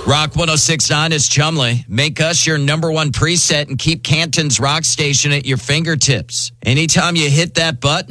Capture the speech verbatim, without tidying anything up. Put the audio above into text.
Rock one oh six point nine is Chumley. Make us your number one preset and keep Canton's Rock Station at your fingertips. Anytime you hit that button,